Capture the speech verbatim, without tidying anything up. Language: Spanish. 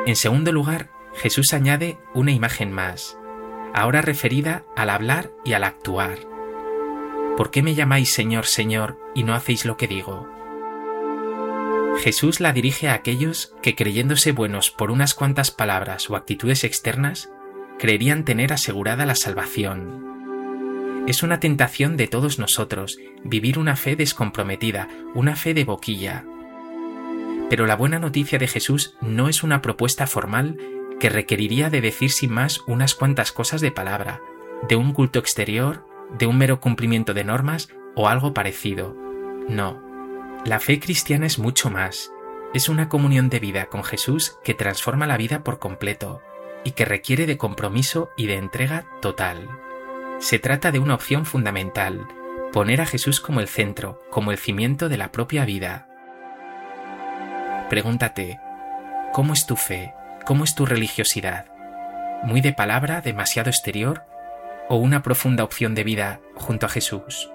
En segundo lugar, Jesús añade una imagen más, ahora referida al hablar y al actuar. ¿Por qué me llamáis Señor, Señor, y no hacéis lo que digo? Jesús la dirige a aquellos que, creyéndose buenos por unas cuantas palabras o actitudes externas, creerían tener asegurada la salvación. Es una tentación de todos nosotros vivir una fe descomprometida, una fe de boquilla. Pero la buena noticia de Jesús no es una propuesta formal que requeriría de decir sin más unas cuantas cosas de palabra, de un culto exterior, de un mero cumplimiento de normas o algo parecido. No, la fe cristiana es mucho más. Es una comunión de vida con Jesús que transforma la vida por completo y que requiere de compromiso y de entrega total. Se trata de una opción fundamental, poner a Jesús como el centro, como el cimiento de la propia vida. Pregúntate, ¿cómo es tu fe? ¿Cómo es tu religiosidad? ¿Muy de palabra, demasiado exterior? ¿O una profunda opción de vida junto a Jesús?